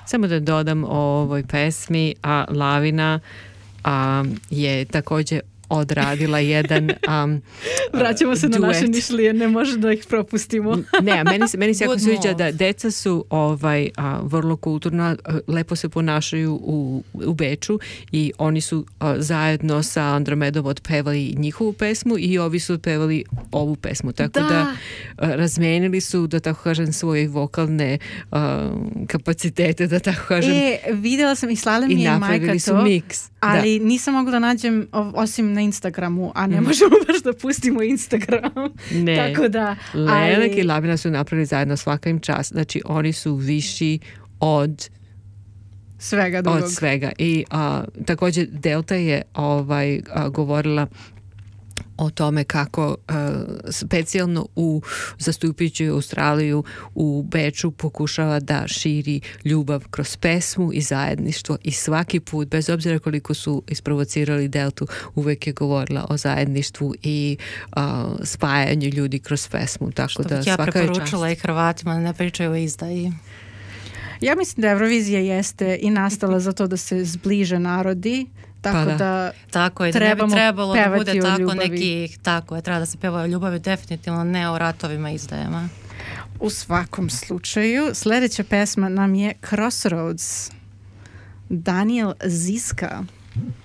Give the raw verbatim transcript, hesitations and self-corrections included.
Samo da dodam o ovoj pesmi, a Lavina a, je također odradila jedan um, vraćamo se duet. Na naše mišlije, ne može da ih propustimo. Ne, meni se, meni se jako sviđa da deca su ovaj, a, vrlo kulturna, lepo se ponašaju u, u Beču i oni su a, zajedno sa Andromedom otpevali njihovu pesmu i ovi su otpevali ovu pesmu, tako da, da a, razmenili su, da tako kažem, svoje vokalne a, kapacitete, da tako kažem. E, vidjela sam i slala mi je majka to, su miks. ali da. nisam mogla da nađem osim na Instagramu, a ne mm. možemo baš da pustimo Instagram. Ne. Tako da, Lenek ali... i Lavina su napravili zajedno, svaka im čast. Znači, oni su viši od svega drugog. Od svega. I a, također Delta je ovaj, a, govorila o tome kako uh, specijalno u zastupajući Australiju u Beču pokušava da širi ljubav kroz pesmu i zajedništvo i svaki put, bez obzira koliko su isprovocirali Deltu, uvek je govorila o zajedništvu i uh, spajanju ljudi kroz pesmu. Tako što da bih ja preporučila čast. I Hrvatima ne pričaju o izdaji. Ja mislim da Eurovizija jeste i nastala zato da se zbliže narodi, tako pa da. da tako je, da ne bi trebalo da bude tako neki, tako je, treba da se peva o ljubavi, definitivno ne o ratovima i izdajama. U svakom slučaju, sljedeća pesma nam je Crossroads, Daniel Ziska.